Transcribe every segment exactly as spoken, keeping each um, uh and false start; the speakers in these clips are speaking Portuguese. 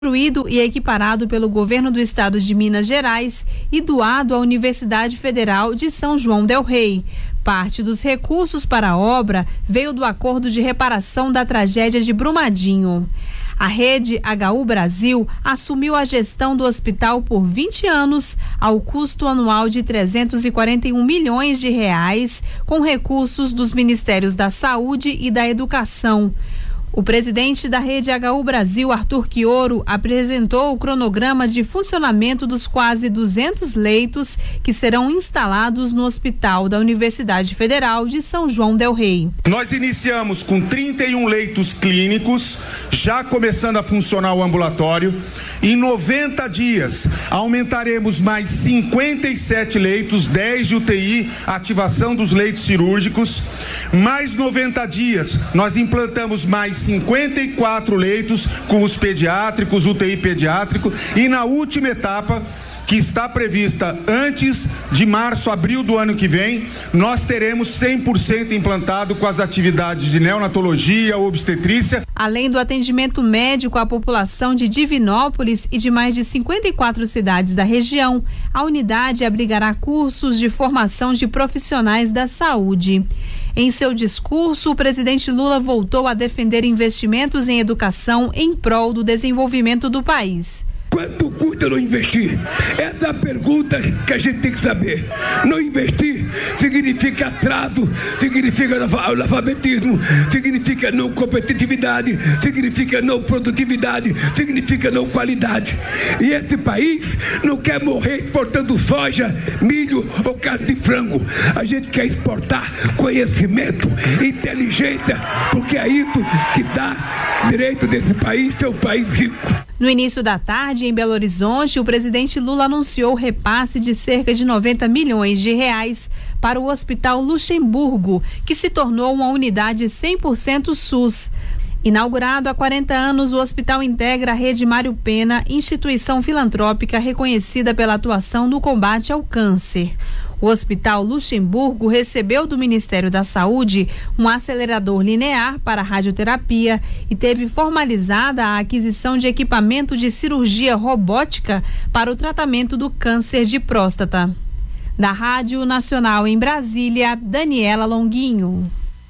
construído e equiparado pelo governo do estado de Minas Gerais e doado à Universidade Federal de São João del Rei. Parte dos recursos para a obra veio do acordo de reparação da tragédia de Brumadinho. A rede H U Brasil assumiu a gestão do hospital por vinte anos, ao custo anual de trezentos e quarenta e um milhões de reais, com recursos dos Ministérios da Saúde e da Educação. O presidente da rede H U Brasil, Arthur Quioro, apresentou o cronograma de funcionamento dos quase duzentos leitos que serão instalados no Hospital da Universidade Federal de São João del Rei. Nós iniciamos com trinta e um leitos clínicos, já começando a funcionar o ambulatório. Em noventa dias, aumentaremos mais cinquenta e sete leitos, dez de U T I, ativação dos leitos cirúrgicos. Mais noventa dias, nós implantamos mais cinquenta e quatro leitos com os pediátricos, U T I pediátrico. E na última etapa, que está prevista antes de março, abril do ano que vem, nós teremos cem por cento implantado com as atividades de neonatologia, obstetrícia. Além do atendimento médico à população de Divinópolis e de mais de cinquenta e quatro cidades da região, a unidade abrigará cursos de formação de profissionais da saúde. Em seu discurso, o presidente Lula voltou a defender investimentos em educação em prol do desenvolvimento do país. Quanto custa não investir? Essa é a pergunta que a gente tem que saber. Não investir significa atraso, significa analfabetismo, significa não competitividade, significa não produtividade, significa não qualidade. E esse país não quer morrer exportando soja, milho ou carne de frango. A gente quer exportar conhecimento, inteligência, porque é isso que dá direito desse país ser um país rico. No início da tarde, em Belo Horizonte, o presidente Lula anunciou o repasse de cerca de noventa milhões de reais para o Hospital Luxemburgo, que se tornou uma unidade cem por cento SUS. Inaugurado há quarenta anos, o hospital integra a Rede Mário Pena, instituição filantrópica reconhecida pela atuação no combate ao câncer. O Hospital Luxemburgo recebeu do Ministério da Saúde um acelerador linear para radioterapia e teve formalizada a aquisição de equipamento de cirurgia robótica para o tratamento do câncer de próstata. Da Rádio Nacional em Brasília, Daniela Longuinho.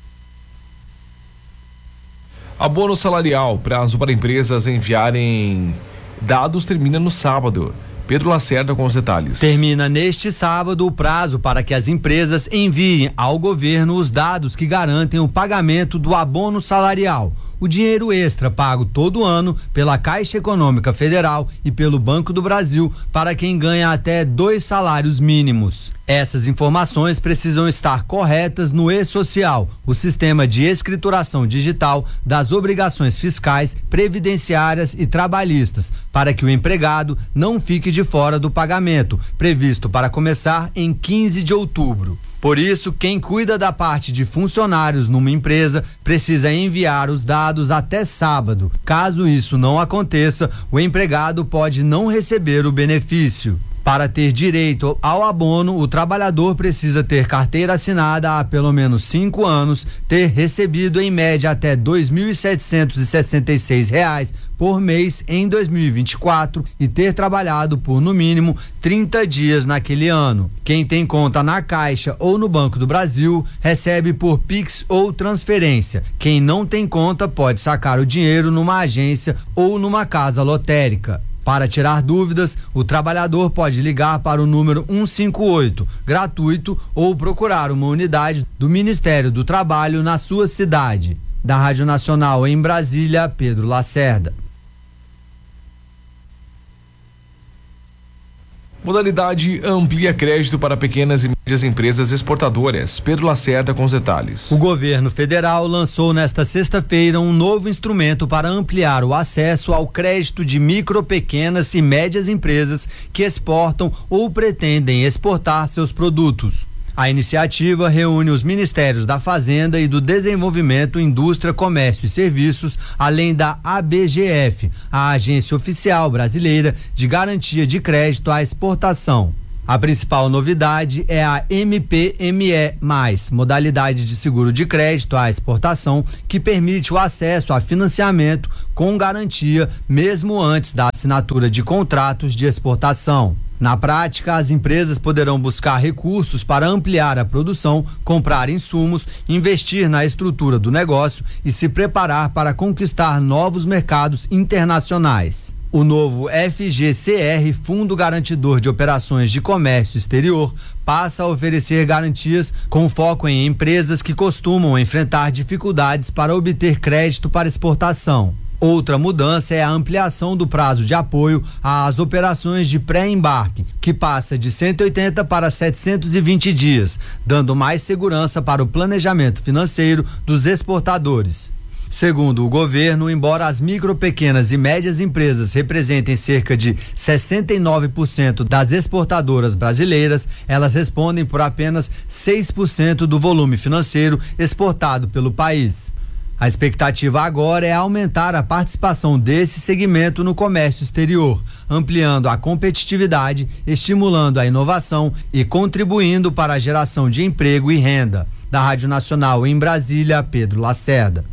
Abono salarial, prazo para empresas enviarem dados termina no sábado. Pedro Lacerda com os detalhes. Termina neste sábado o prazo para que as empresas enviem ao governo os dados que garantem o pagamento do abono salarial. O dinheiro extra pago todo ano pela Caixa Econômica Federal e pelo Banco do Brasil para quem ganha até dois salários mínimos. Essas informações precisam estar corretas no e-social, o sistema de escrituração digital das obrigações fiscais, previdenciárias e trabalhistas, para que o empregado não fique de fora do pagamento, previsto para começar em quinze de outubro. Por isso, quem cuida da parte de funcionários numa empresa precisa enviar os dados até sábado. Caso isso não aconteça, o empregado pode não receber o benefício. Para ter direito ao abono, o trabalhador precisa ter carteira assinada há pelo menos cinco anos, ter recebido em média até dois mil e setecentos e sessenta e seis reais por mês em dois mil e vinte e quatro e ter trabalhado por no mínimo trinta dias naquele ano. Quem tem conta na Caixa ou no Banco do Brasil recebe por Pix ou transferência. Quem não tem conta pode sacar o dinheiro numa agência ou numa casa lotérica. Para tirar dúvidas, o trabalhador pode ligar para o número cento e cinquenta e oito, gratuito, ou procurar uma unidade do Ministério do Trabalho na sua cidade. Da Rádio Nacional em Brasília, Pedro Lacerda. Modalidade amplia crédito para pequenas e médias empresas exportadoras. Pedro Lacerda com os detalhes. O governo federal lançou nesta sexta-feira um novo instrumento para ampliar o acesso ao crédito de micro, pequenas e médias empresas que exportam ou pretendem exportar seus produtos. A iniciativa reúne os Ministérios da Fazenda e do Desenvolvimento, Indústria, Comércio e Serviços, além da A B G F, a Agência Oficial Brasileira de Garantia de Crédito à Exportação. A principal novidade é a M P M E mais, modalidade de seguro de crédito à exportação, que permite o acesso a financiamento com garantia, mesmo antes da assinatura de contratos de exportação. Na prática, as empresas poderão buscar recursos para ampliar a produção, comprar insumos, investir na estrutura do negócio e se preparar para conquistar novos mercados internacionais. O novo F G C R, Fundo Garantidor de Operações de Comércio Exterior, passa a oferecer garantias com foco em empresas que costumam enfrentar dificuldades para obter crédito para exportação. Outra mudança é a ampliação do prazo de apoio às operações de pré-embarque, que passa de cento e oitenta para setecentos e vinte dias, dando mais segurança para o planejamento financeiro dos exportadores. Segundo o governo, embora as micro, pequenas e médias empresas representem cerca de sessenta e nove por cento das exportadoras brasileiras, elas respondem por apenas seis por cento do volume financeiro exportado pelo país. A expectativa agora é aumentar a participação desse segmento no comércio exterior, ampliando a competitividade, estimulando a inovação e contribuindo para a geração de emprego e renda. Da Rádio Nacional em Brasília, Pedro Lacerda.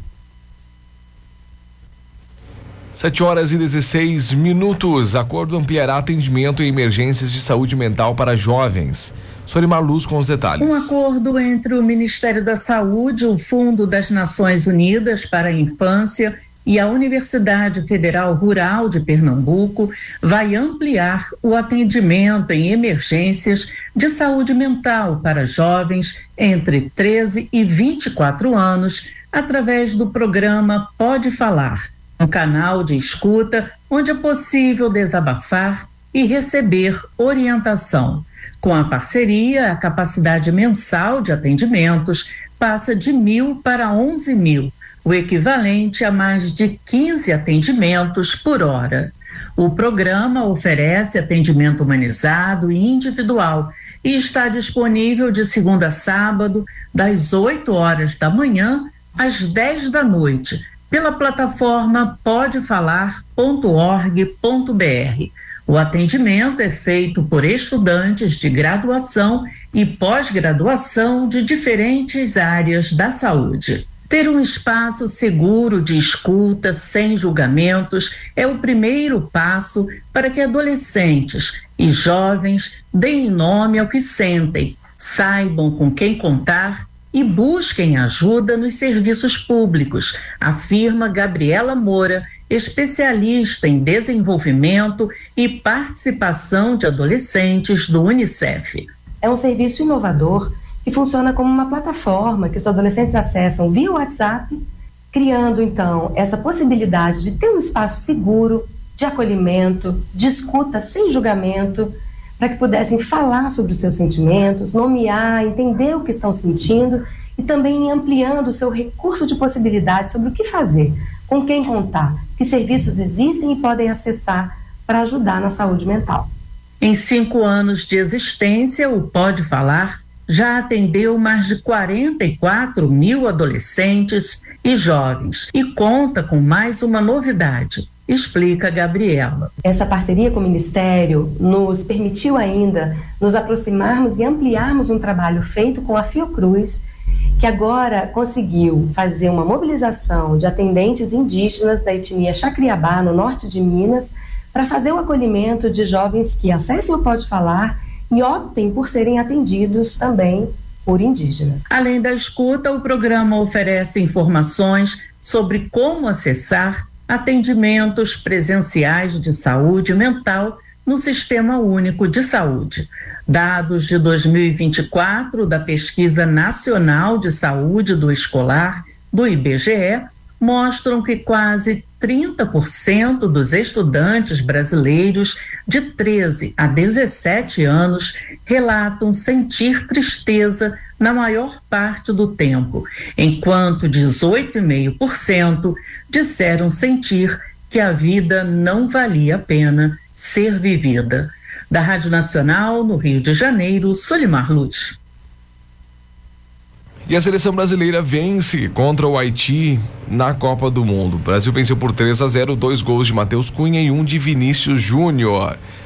sete horas e dezesseis minutos. Acordo ampliará atendimento em emergências de saúde mental para jovens. Solimar Luz com os detalhes. Um acordo entre o Ministério da Saúde, o Fundo das Nações Unidas para a Infância e a Universidade Federal Rural de Pernambuco vai ampliar o atendimento em emergências de saúde mental para jovens entre treze e vinte e quatro anos, através do programa Pode Falar, um canal de escuta onde é possível desabafar e receber orientação. Com a parceria, a capacidade mensal de atendimentos passa de mil para onze mil, o equivalente a mais de quinze atendimentos por hora. O programa oferece atendimento humanizado e individual e está disponível de segunda a sábado, das oito horas da manhã às dez da noite, pela plataforma pode falar ponto org ponto br. O atendimento é feito por estudantes de graduação e pós-graduação de diferentes áreas da saúde. Ter um espaço seguro de escuta, sem julgamentos, é o primeiro passo para que adolescentes e jovens deem nome ao que sentem, saibam com quem contar e busquem ajuda nos serviços públicos, afirma Gabriela Moura, especialista em desenvolvimento e participação de adolescentes do Unicef. É um serviço inovador que funciona como uma plataforma que os adolescentes acessam via WhatsApp, criando então essa possibilidade de ter um espaço seguro, de acolhimento, de escuta sem julgamento, para que pudessem falar sobre os seus sentimentos, nomear, entender o que estão sentindo e também ampliando o seu recurso de possibilidades sobre o que fazer, com quem contar, que serviços existem e podem acessar para ajudar na saúde mental. Em cinco anos de existência, o Pode Falar já atendeu mais de quarenta e quatro mil adolescentes e jovens e conta com mais uma novidade, explica Gabriela. Essa parceria com o Ministério nos permitiu ainda nos aproximarmos e ampliarmos um trabalho feito com a Fiocruz, que agora conseguiu fazer uma mobilização de atendentes indígenas da etnia Xacriabá, no norte de Minas, para fazer o acolhimento de jovens que acessem o Pode Falar e optem por serem atendidos também por indígenas. Além da escuta, o programa oferece informações sobre como acessar atendimentos presenciais de saúde mental no Sistema Único de Saúde. Dados de dois mil e vinte e quatro da Pesquisa Nacional de Saúde do Escolar, do I B G E, mostram que quase trinta por cento dos estudantes brasileiros de treze a dezessete anos relatam sentir tristeza na maior parte do tempo, enquanto dezoito vírgula cinco por cento disseram sentir que a vida não valia a pena ser vivida. Da Rádio Nacional, no Rio de Janeiro, Solimar Luz. E a seleção brasileira vence contra o Haiti na Copa do Mundo. O Brasil venceu por três a zero, dois gols de Matheus Cunha e um de Vinícius Júnior.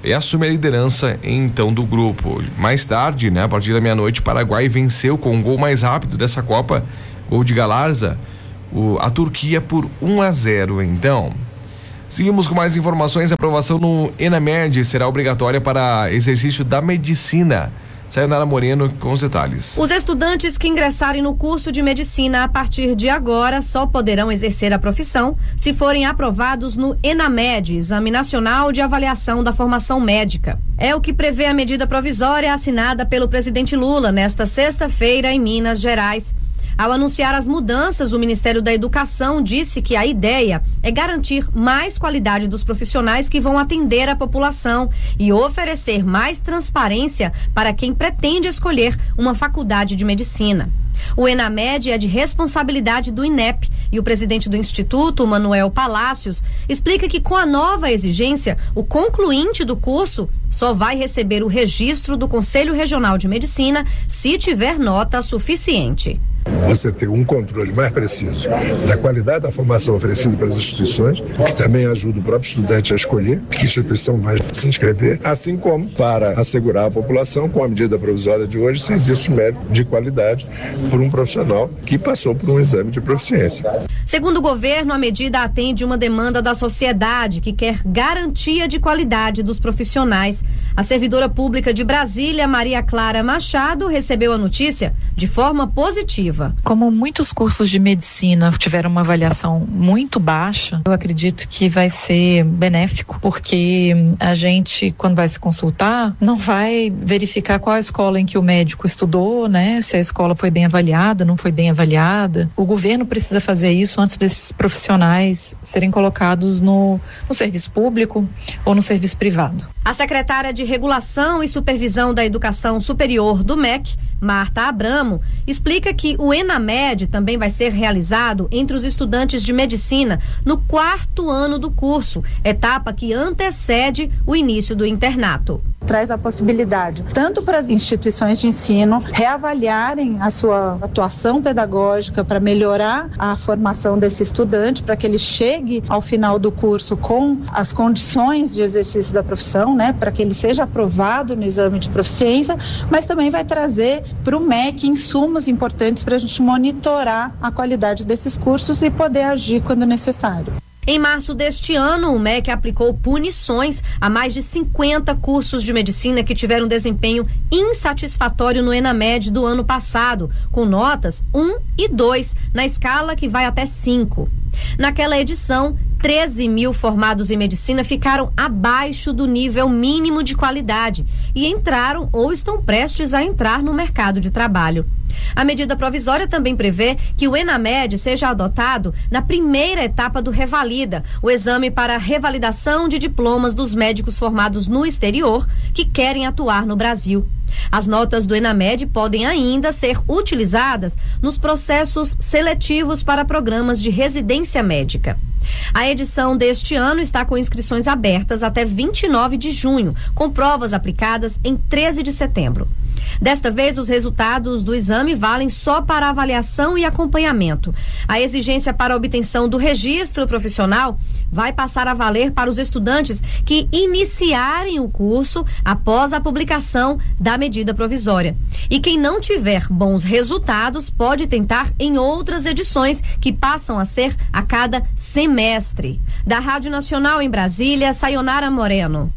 e assume a liderança então do grupo. Mais tarde, né, a partir da meia-noite, o Paraguai venceu com um gol mais rápido dessa Copa, gol de Galarza, o, a Turquia por um a zero. Então, seguimos com mais informações. A aprovação no ENAMED será obrigatória para exercício da medicina. Sayonara Moreno com os detalhes. Os estudantes que ingressarem no curso de medicina a partir de agora só poderão exercer a profissão se forem aprovados no ENAMED, Exame Nacional de Avaliação da Formação Médica. É o que prevê a medida provisória assinada pelo presidente Lula nesta sexta-feira em Minas Gerais. Ao anunciar as mudanças, o Ministério da Educação disse que a ideia é garantir mais qualidade dos profissionais que vão atender a população e oferecer mais transparência para quem pretende escolher uma faculdade de medicina. O ENAMED é de responsabilidade do INEP e o presidente do Instituto, Manuel Palácios, explica que com a nova exigência, o concluinte do curso só vai receber o registro do Conselho Regional de Medicina se tiver nota suficiente. Você ter um controle mais preciso da qualidade da formação oferecida pelas instituições, o que também ajuda o próprio estudante a escolher que instituição vai se inscrever, assim como para assegurar à população, com a medida provisória de hoje, serviços médicos de qualidade por um profissional que passou por um exame de proficiência. Segundo o governo, a medida atende uma demanda da sociedade que quer garantia de qualidade dos profissionais. A servidora pública de Brasília, Maria Clara Machado, recebeu a notícia de forma positiva. Como muitos cursos de medicina tiveram uma avaliação muito baixa, eu acredito que vai ser benéfico, porque a gente, quando vai se consultar, não vai verificar qual a escola em que o médico estudou, né? Se a escola foi bem avaliada, não foi bem avaliada. O governo precisa fazer isso antes desses profissionais serem colocados no, no serviço público ou no serviço privado. A secretária de Regulação e Supervisão da Educação Superior do M E C, Marta Abramo, explica que o ENAMED também vai ser realizado entre os estudantes de medicina no quarto ano do curso, etapa que antecede o início do internato. Traz a possibilidade tanto para as instituições de ensino reavaliarem a sua atuação pedagógica para melhorar a formação desse estudante, para que ele chegue ao final do curso com as condições de exercício da profissão, né, para que ele seja aprovado no exame de proficiência, mas também vai trazer para o M E C insumos importantes para a gente monitorar a qualidade desses cursos e poder agir quando necessário. Em março deste ano, o M E C aplicou punições a mais de cinquenta cursos de medicina que tiveram desempenho insatisfatório no ENAMED do ano passado, com notas um e dois, na escala que vai até cinco. Naquela edição, treze mil formados em medicina ficaram abaixo do nível mínimo de qualidade e entraram ou estão prestes a entrar no mercado de trabalho. A medida provisória também prevê que o ENAMED seja adotado na primeira etapa do Revalida, o exame para a revalidação de diplomas dos médicos formados no exterior que querem atuar no Brasil. As notas do ENAMED podem ainda ser utilizadas nos processos seletivos para programas de residência médica. A edição deste ano está com inscrições abertas até vinte e nove de junho, com provas aplicadas em treze de setembro. Desta vez, os resultados do exame valem só para avaliação e acompanhamento. A exigência para a obtenção do registro profissional vai passar a valer para os estudantes que iniciarem o curso após a publicação da medida provisória. E quem não tiver bons resultados pode tentar em outras edições, que passam a ser a cada semestre. Da Rádio Nacional em Brasília, Sayonara Moreno.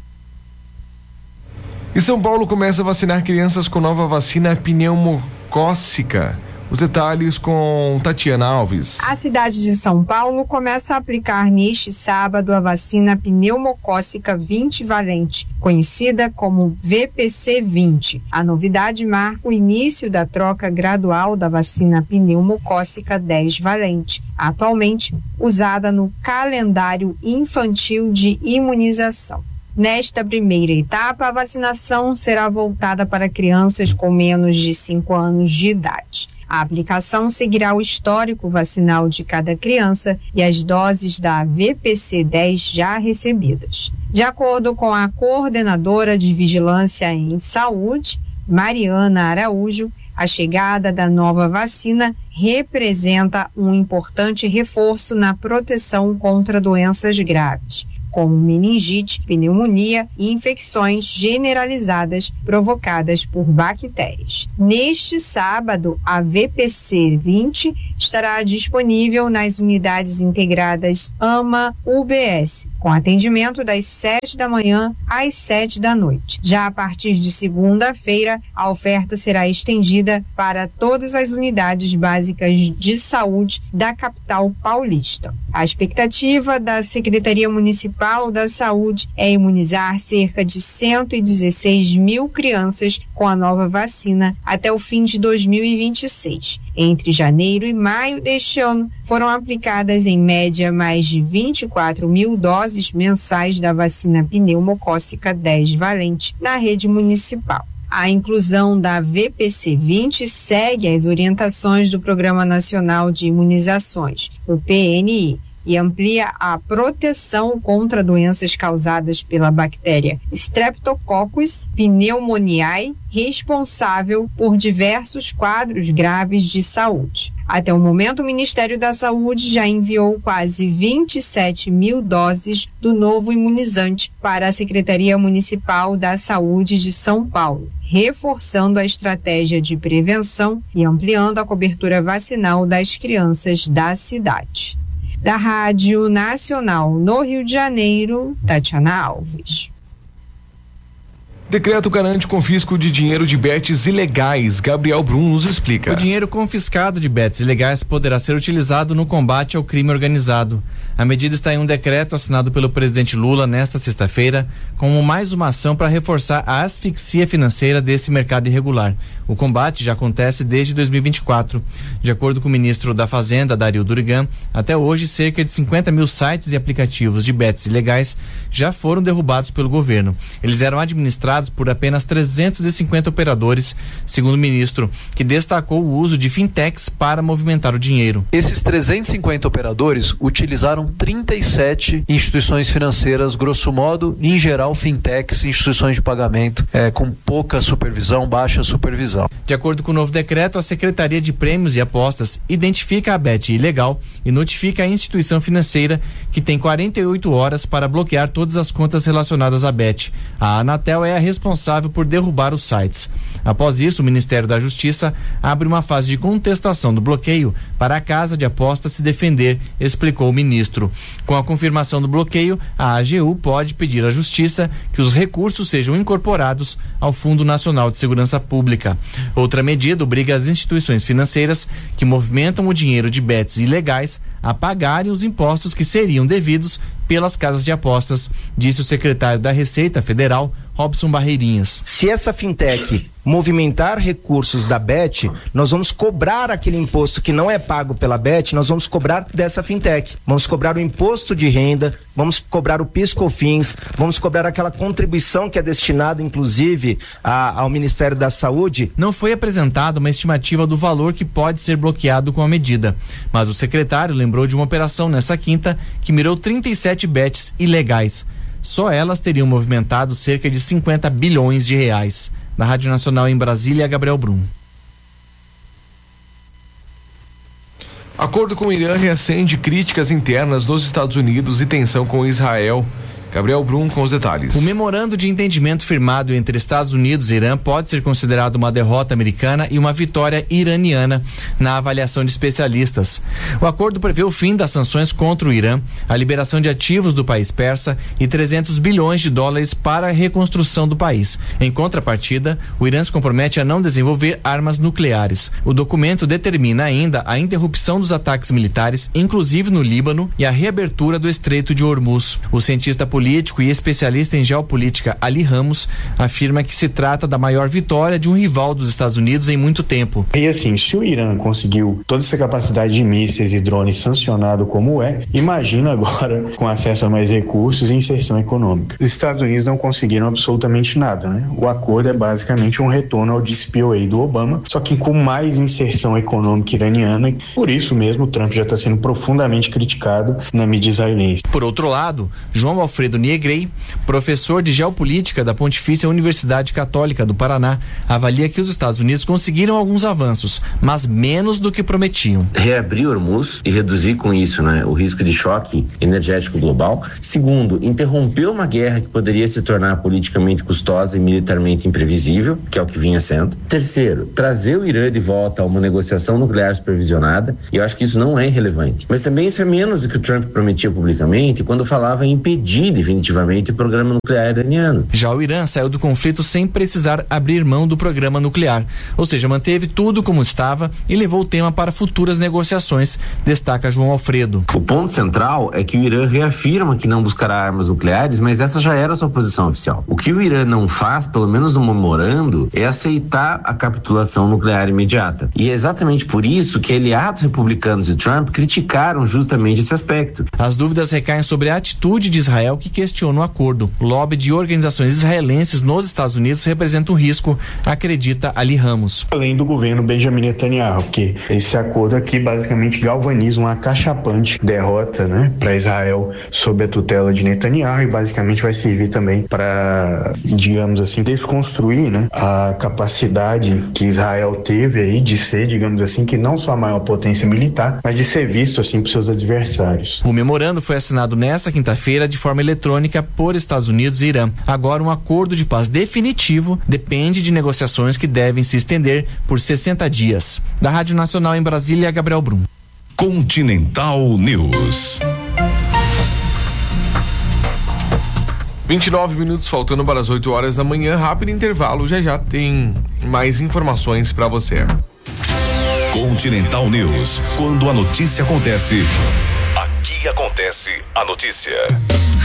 E São Paulo começa a vacinar crianças com nova vacina pneumocócica. Os detalhes com Tatiana Alves. A cidade de São Paulo começa a aplicar neste sábado a vacina pneumocócica vinte valente, conhecida como V P C vinte. A novidade marca o início da troca gradual da vacina pneumocócica dez valente, atualmente usada no calendário infantil de imunização. Nesta primeira etapa, a vacinação será voltada para crianças com menos de cinco anos de idade. A aplicação seguirá o histórico vacinal de cada criança e as doses da V P C dez já recebidas. De acordo com a coordenadora de Vigilância em Saúde, Mariana Araújo, a chegada da nova vacina representa um importante reforço na proteção contra doenças graves. como meningite, pneumonia e infecções generalizadas provocadas por bactérias. Neste sábado, a V P C vinte estará disponível nas unidades integradas AMA U B S, com atendimento das sete da manhã às sete da noite. Já a partir de segunda-feira, a oferta será estendida para todas as unidades básicas de saúde da capital paulista. A expectativa da Secretaria Municipal da Saúde é imunizar cerca de cento e dezesseis mil crianças com a nova vacina até o fim de dois mil e vinte e seis. Entre janeiro e maio deste ano, foram aplicadas em média mais de vinte e quatro mil doses mensais da vacina pneumocócica dez valente na rede municipal. A inclusão da V P C vinte segue as orientações do Programa Nacional de Imunizações, o P N I, e amplia a proteção contra doenças causadas pela bactéria Streptococcus pneumoniae, responsável por diversos quadros graves de saúde. Até o momento, o Ministério da Saúde já enviou quase vinte e sete mil doses do novo imunizante para a Secretaria Municipal da Saúde de São Paulo, reforçando a estratégia de prevenção e ampliando a cobertura vacinal das crianças da cidade. Da Rádio Nacional no Rio de Janeiro, Tatiana Alves. Decreto garante confisco de dinheiro de bets ilegais. Gabriel Brum nos explica. O dinheiro confiscado de bets ilegais poderá ser utilizado no combate ao crime organizado. A medida está em um decreto assinado pelo presidente Lula nesta sexta-feira, como mais uma ação para reforçar a asfixia financeira desse mercado irregular. O combate já acontece desde dois mil e vinte e quatro. De acordo com o ministro da Fazenda, Dario Durigan, até hoje cerca de cinquenta mil sites e aplicativos de bets ilegais já foram derrubados pelo governo. Eles eram administrados por apenas trezentos e cinquenta operadores, segundo o ministro, que destacou o uso de fintechs para movimentar o dinheiro. Esses trezentos e cinquenta operadores utilizaram trinta e sete instituições financeiras, grosso modo, em geral fintechs, instituições de pagamento, é, com pouca supervisão, baixa supervisão. De acordo com o novo decreto, a Secretaria de Prêmios e Apostas identifica a bet ilegal e notifica a instituição financeira, que tem quarenta e oito horas para bloquear todas as contas relacionadas à bet. A Anatel é a responsável por derrubar os sites. Após isso, o Ministério da Justiça abre uma fase de contestação do bloqueio para a casa de apostas se defender, explicou o ministro. Com a confirmação do bloqueio, a A G U pode pedir à Justiça que os recursos sejam incorporados ao Fundo Nacional de Segurança Pública. Outra medida obriga as instituições financeiras que movimentam o dinheiro de bets ilegais a pagarem os impostos que seriam devidos pelas casas de apostas, disse o secretário da Receita Federal, Robson Barreirinhas. Se essa fintech movimentar recursos da Bet, nós vamos cobrar aquele imposto que não é pago pela Bet, nós vamos cobrar dessa fintech. Vamos cobrar o imposto de renda, vamos cobrar o PIS/COFINS, vamos cobrar aquela contribuição que é destinada, inclusive, a, ao Ministério da Saúde. Não foi apresentada uma estimativa do valor que pode ser bloqueado com a medida, mas o secretário lembrou de uma operação nessa quinta que mirou trinta e sete bets ilegais. Só elas teriam movimentado cerca de cinquenta bilhões de reais. Na Rádio Nacional em Brasília, Gabriel Brum. Acordo com o Irã reacende críticas internas dos Estados Unidos e tensão com Israel. Gabriel Brum com os detalhes. O memorando de entendimento firmado entre Estados Unidos e Irã pode ser considerado uma derrota americana e uma vitória iraniana na avaliação de especialistas. O acordo prevê o fim das sanções contra o Irã, a liberação de ativos do país persa e trezentos bilhões de dólares para a reconstrução do país. Em contrapartida, o Irã se compromete a não desenvolver armas nucleares. O documento determina ainda a interrupção dos ataques militares, inclusive no Líbano, e a reabertura do Estreito de Hormuz. O cientista político político e especialista em geopolítica Ali Ramos afirma que se trata da maior vitória de um rival dos Estados Unidos em muito tempo. E assim, se o Irã conseguiu toda essa capacidade de mísseis e drones sancionado como é, imagina agora com acesso a mais recursos e inserção econômica. Os Estados Unidos não conseguiram absolutamente nada, né? O acordo é basicamente um retorno ao D C P O A do Obama, só que com mais inserção econômica iraniana. Por isso mesmo, o Trump já está sendo profundamente criticado na mídia israelense. Por outro lado, João Alfredo Alfredo Niegrey, professor de geopolítica da Pontifícia Universidade Católica do Paraná, avalia que os Estados Unidos conseguiram alguns avanços, mas menos do que prometiam. Reabrir Hormuz e reduzir com isso, né, o risco de choque energético global. Segundo, interromper uma guerra que poderia se tornar politicamente custosa e militarmente imprevisível, que é o que vinha sendo. Terceiro, trazer o Irã de volta a uma negociação nuclear supervisionada, e eu acho que isso não é irrelevante. Mas também isso é menos do que o Trump prometia publicamente quando falava em impedir definitivamente o programa nuclear iraniano. Já o Irã saiu do conflito sem precisar abrir mão do programa nuclear, ou seja, manteve tudo como estava e levou o tema para futuras negociações, destaca João Alfredo. O ponto central é que o Irã reafirma que não buscará armas nucleares, mas essa já era a sua posição oficial. O que o Irã não faz, pelo menos no memorando, é aceitar a capitulação nuclear imediata. E é exatamente por isso que aliados republicanos e Trump criticaram justamente esse aspecto. As dúvidas recaem sobre a atitude de Israel, que questiona o acordo. O lobby de organizações israelenses nos Estados Unidos representa um risco, acredita Ali Ramos. Além do governo Benjamin Netanyahu, porque esse acordo aqui basicamente galvaniza uma acachapante derrota, né, para Israel sob a tutela de Netanyahu, e basicamente vai servir também para, digamos assim, desconstruir, né, a capacidade que Israel teve aí de ser, digamos assim, que não só a maior potência militar, mas de ser visto assim por seus adversários. O memorando foi assinado nesta quinta-feira de forma eletrônica por Estados Unidos e Irã. Agora, um acordo de paz definitivo depende de negociações que devem se estender por sessenta dias. Da Rádio Nacional em Brasília, Gabriel Brum. Continental News. vinte e nove minutos faltando para as oito horas da manhã. Rápido intervalo, já já tem mais informações para você. Continental News. Quando a notícia acontece, aqui acontece a notícia.